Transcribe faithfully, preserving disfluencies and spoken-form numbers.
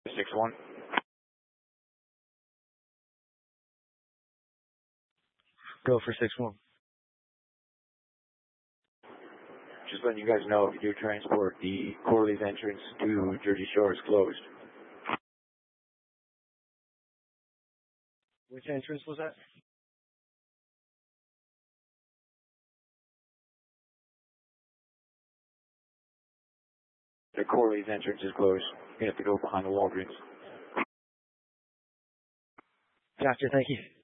six one. Go for six one. Just letting you guys know, if you do transport, the Corley's entrance to Jersey Shore is closed. Which entrance was that? The Corley's entrance is closed. You have to go behind the Walgreens. Gotcha, thank you.